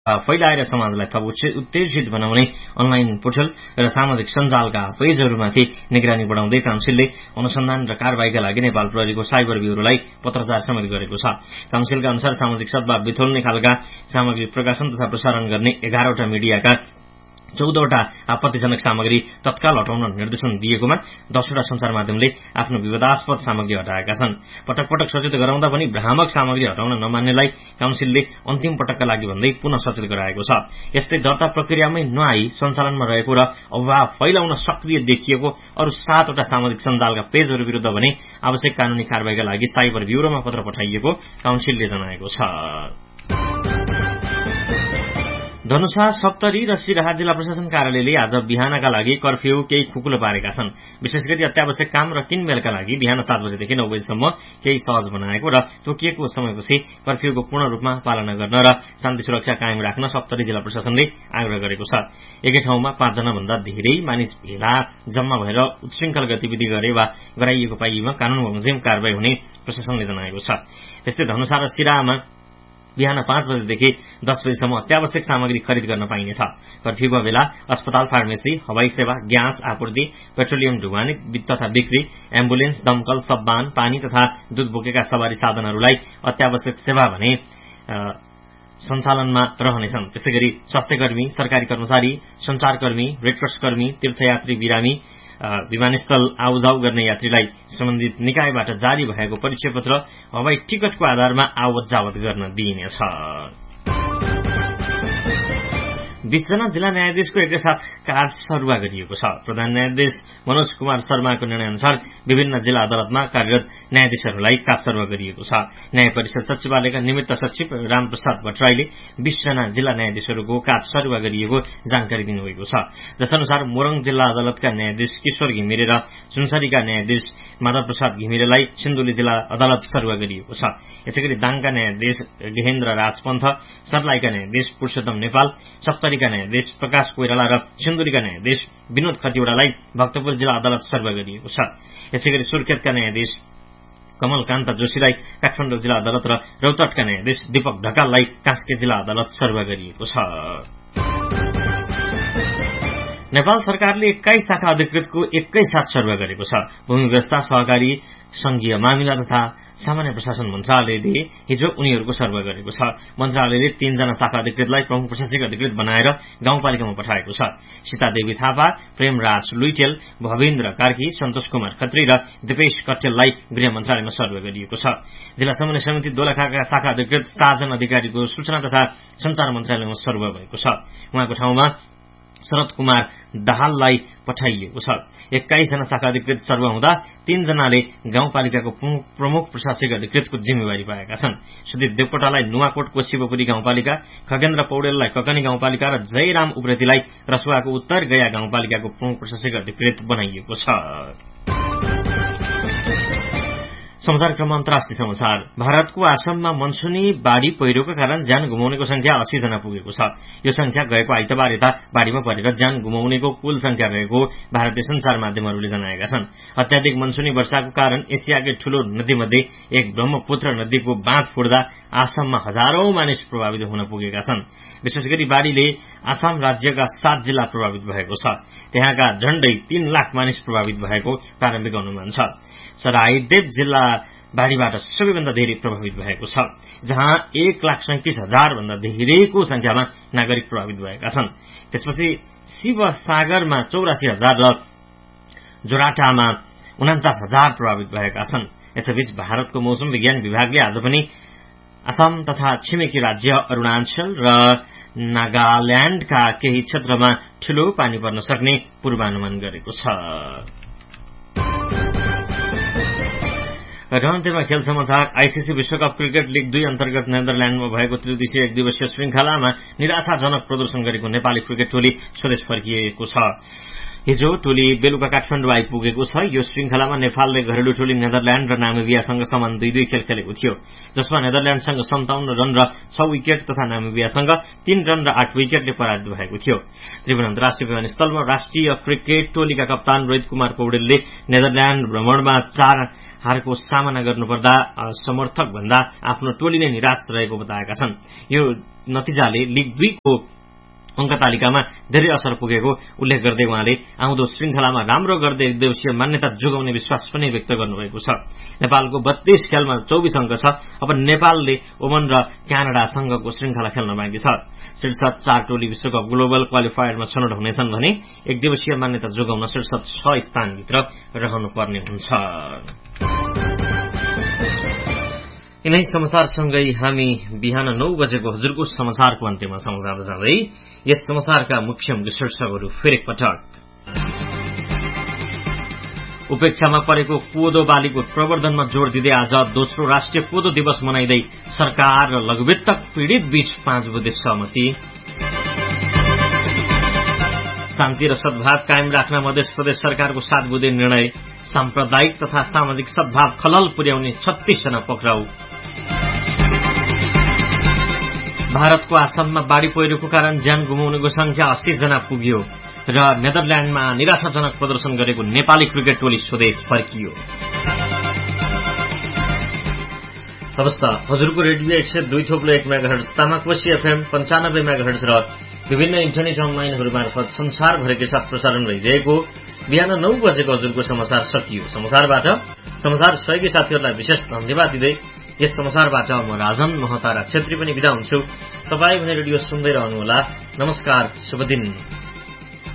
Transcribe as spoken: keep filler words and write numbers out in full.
फैलाएर समाजलाई थप उत्तेजित बनाउने अनलाइन पोर्टल र सामाजिक सञ्जालका पेजहरूमाथि निगरानी बढाउँदै काउन्सिलले अनुसन्धान र कारबाहीका लागि नेपाल प्रहरीको साइबर ब्युरोलाई पत्राचार समेत गरेको छ। काउन्सिलका अनुसार सामाजिक सद्भाव बिथोल्ने खालका सामग्री प्रकाशन तथा प्रसारण गर्ने एघारवटा मिडियाका चौधवटा आपत्तिजनक सामग्री तत्काल हटाउन निर्देशन दिएकोमा दसवटा सञ्चार माध्यमले आफ्नो विवादास्पद सामग्री हटाएका छन्। पटक पटक सचेत गराउँदा पनि भ्रामक सामग्री हटाउन नमान्नेलाई काउन्सिलले अन्तिम पटकका लागि भन्दै पुनः सचेत गराएको छ। यस्तै दर्ता प्रक्रियामै नआई सञ्चालनमा रहेको र अभाव फैलाउन सक्रिय देखिएको अरू सातवटा सामाजिक सञ्जालका पेजहरू विरुद्ध भने आवश्यक कानूनी कारबाहीका लागि साइबर ब्युरोमा पत्र पठाइएको काउन्सिलले जनाएको छ। धनुषा, सप्तरी र सिराहा जिल्ला प्रशासन कार्यालयले आज बिहानका लागि कर्फ्यू केही खुकुलो पारेका छन्। विशेष गरी अत्यावश्यक काम र किनमेलका लागि बिहान सात बजेदेखि नौ बजेसम्म केही सहज बनाएको र तोकिएको समयपछि कर्फ्यूको पूर्ण रूपमा पालना गर्न र शान्ति सुरक्षा कायम राख्न सप्तरी जिल्ला प्रशासनले आग्रह गरेको छ। एकै ठाउँमा पाँचजना भन्दा धेरै मानिस भेला जम्मा भएर उच्छृङ्खल गतिविधि गरे वा गराइएको पाइएमा कानून बमोजिम कारबाही हुने प्रशासनले जनाएको छ। त्यस्तै धनुषा र सिराहामा बिहान पाँच बजेदेखि दस बजेसम्म अत्यावश्यक सामग्री खरिद गर्न पाइनेछ। कर्फ्यूको बेला अस्पताल, फार्मेसी, हवाई सेवा, ग्यास आपूर्ति, पेट्रोलियम ढुवानी तथा बिक्री, एम्बुलेन्स, दमकल, सब्बान, पानी तथा दूध बोकेका सवारी साधनहरूलाई अत्यावश्यक सेवा भने सञ्चालनमा रहनेछन्। त्यसैगरी स्वास्थ्यकर्मी, सरकारी कर्मचारी, सञ्चारकर्मी, रेडक्रस कर्मी, तीर्थयात्री, बिरामी, विमानस्थल आउजाउ गर्ने यात्रीलाई सम्बन्धित निकायबाट जारी भएको परिचय पत्र हवाई टिकटको आधारमा आवत जावत गर्न दिइनेछ। बीसजना जिल्ला न्यायाधीशको एकैसाथ कारसरुवा गरिएको छ। प्रधान न्यायाधीश मनोज कुमार शर्माको निर्णयअनुसार विभिन्न जिल्ला अदालतमा कार्यरत न्यायाधीशहरूलाई कारसरुवा गरिएको छ। न्याय परिषद सचिवालयका निमित्त सचिव रामप्रसाद भट्टराईले बीसजना जिल्ला न्यायाधीशहरूको कारसरुवा गरिएको जानकारी दिनुभएको छ। जसअनुसार मोरङ जिल्ला अदालतका न्यायाधीश किशोर घिमिरे र सुनसरीका न्यायाधीश माधव प्रसाद घिमिरेलाई सिन्धुली जिल्ला अदालत सरुवा गरिएको छ। यसैगरी दाङका न्यायाधीश गेहेन्द्र राजपन्थ, सर्लाहीका न्यायाधीश पुरुषोत्तम नेपाल, सप्तरीका न्यायाधीश प्रकाश कोइराला र सिन्धुलीका न्यायाधीश विनोद खतिवड़ालाई भक्तपुर जिल्ला अदालत सरुवा गरिएको छ। यसैगरी सुर्खेतका न्यायाधीश कमलकान्त जोशीलाई काठमाडौँ जिल्ला अदालत र रौतहटका न्यायाधीश दीपक ढकाललाई कास्की जिल्ला अदालत सरुवा गरिएको छ। नेपाल सरकारले एक्काइस शाखा अधिकृतको एकैसाथ सरुवा गरेको छ। भूमि व्यवस्था, सहकारी, संघीय मामिला तथा सामान्य प्रशासन मन्त्रालयले हिजो उनीहरूको सरुवा गरेको छ। मन्त्रालयले तीनजना शाखा अधिकृतलाई प्रमुख प्रशासनिक अधिकृत बनाएर गाउँपालिकामा पठाएको छ। सीतादेवी थापा, प्रेमराज लुइटेल, भवेन्द्र कार्की, सन्तोष कुमार खत्री र दिपेश कट्टेललाई गृह मन्त्रालयमा सरुवा गरिएको छ। जिल्ला समन्वय समिति दोलखाका शाखा अधिकृत साजन अधिकारीको सूचना तथा सञ्चार मन्त्रालयमा सरुवा भएको छ। उहाँको ठाउँमा शरद कुमार दाहाललाई पठाइएको छ। एक्काइसजना शाखा अधिकृत सरुवा हुँदा तीनजनाले गाउँपालिकाको प्रमुख प्रशासनिक अधिकृतको जिम्मेवारी पाएका छन्। सुदीप देवकोटालाई नुवाकोट कोशीपुरी गाउँपालिका, खगेन्द्र पौडेललाई ककनी गाउँपालिका र जयराम उप्रेतीलाई रसुवाको उत्तर गया गाउँपालिकाको प्रमुख प्रशासनिक अधिकृत बनाइएको छ। समाचार क्रम अन्तर्राष्ट्रिय समाचार। भारतको आसाममा मनसुनी बाढ़ी पहिरोका कारण ज्यान गुमाउनेको संख्या अस्सी जना पुगेको छ। यो संख्या गएको आइतबार यता बाढ़ीमा परेर ज्यान गुमाउनेको कुल संख्या रहेको भारतीय संचार माध्यमहरूले जनाएका छन्। अत्याधिक मनसुनी वर्षाको कारण एसियाकै ठूलो नदीमध्ये एक ब्रह्मपुत्र नदीको बाँध फुट्दा आसाममा हजारौं मानिस प्रभावित हुन पुगेका छन्। विशेष गरी बाढ़ीले आसाम राज्यका सात जिल्ला प्रभावित भएको छ। त्यहाँका झण्डै तीन लाख मानिस प्रभावित भएको प्रारम्भिक अनुमान छ। सराइदेव जिल्ला बाढ़ीबाट सबैभन्दा धेरै प्रभावित भएको छ, जहाँ एक लाख सैंतिस हजार भन्दा धेरैको संख्यामा नागरिक प्रभावित भएका छन्। त्यसपछि शिवसागरमा चौरासी हजार र जोराटामा उनाचास हजार प्रभावित भएका छन्। यसैबीच भारतको मौसम विज्ञान विभागले आज पनि आसाम तथा छिमेकी राज्य अरूणाञ्चल र नागाल्याण्डका केही क्षेत्रमा ठूलो पानी पर्न सक्ने पूर्वानुमान गरेको छ। र अन्त्यमा खेल समाचार। आईसीसी विश्वकप क्रिकेट लीग दुई अन्तर्गत नेदरल्याण्डमा भएको त्रिदिवसीय एक दिवसीय श्रृंखलामा निराशाजनक प्रदर्शन गरेको नेपाली क्रिकेट टोली स्वदेश फर्किएको छ। हिजो टोली बेलुका काठमाडौँ आइपुगेको छ। यो श्रृंखलामा नेपालले घरेलु टोली नेदरल्याण्ड र नामिबियासँग समान दुई दुई खेल खेलेको थियो, जसमा नेदरल्याण्डसँग सन्ताउन्न रन र छ विकेट तथा नामिबियासँग तीन रन र आठ विकेटले पराजित भएको थियो। त्रिभुवन अन्तर्राष्ट्रिय विमानस्थलमा राष्ट्रिय क्रिकेट टोलीका कप्तान रोहित कुमार पौडेलले नेदरल्याण्ड भ्रमणमा चार हारको सामना गर्नुपर्दा समर्थक भन्दा आफ्नो टोली नै निराश रहेको बताएका छन्। यो नतिजाले लीग दुईको अंक तालिकामा धेरै असर पुगेको उल्लेख गर्दै उहाँले आउँदो श्रृंखलामा राम्रो गर्दै एकदिवसीय मान्यता जोगाउने विश्वास पनि व्यक्त गर्नुभएको छ। नेपालको बत्तीस खेलमा चौबीस अंक छ। अब नेपालले ओमन र क्यानाडासँगको श्रृंखला खेल्न बाँकी छ। शीर्ष चार टोली विश्वकप ग्लोबल क्वालिफायरमा छनौट हुनेछन् भने एकदिवसीय मान्यता जोगाउन शीर्ष छ स्थानभित्र रहनुपर्ने हुन्छ। यिनै समाचारसँगै हामी बिहान नौ बजेको हजुरको समाचारको अन्त्यमा समाचार जाँदै यस समाचारका मुख्य मुख्य शीर्षकहरू फेरि पटक। उपेक्षामा परेको कोदो बालीको प्रवर्धनमा जोड़ दिँदै आज दोस्रो राष्ट्रिय कोदो दिवस मनाइँदै सरकार र लघुवित्त पीड़ित बीच पाँच बुँदे सहमति। शान्ति र सद्भाव कायम राख्न मध्य प्रदेश सरकारको सात बुँदे निर्णय। साम्प्रदायिक तथा सामाजिक सद्भाव खलल पुर्याउने छत्तीस जना पक्राउ। भारतको आसाममा बाढ़ी पहिरोको कारण ज्यान गुमाउनेको संख्या अस्सी जना पुग्यो र नेदरल्याण्डमा निराशाजनक प्रदर्शन गरेको नेपाली क्रिकेट टोली स्वदेश फर्कियो। अवस्था हजुरको रेडियो एक सय दुई थोप्लो एक मेगाहर्ज, तामाकोशी एफएम पञ्चानब्बे मेगाहर्ज र विभिन्न इन्टरनेट अनलाइनहरू मार्फत संसारभरिकै साथ प्रसारण भइरहेको बिहान नौ बजेको हजुरको समाचार सकियो। समाचारबाट समाचार सहयोगी साथीहरूलाई विशेष धन्यवाद दिँदै यस समाचारबाट म राजन महतारा छेत्री पनि बिदा हुन्छु। तपाईँ भने रेडियो सुन्दै रहनुहोला। नमस्कार, शुभ दिन।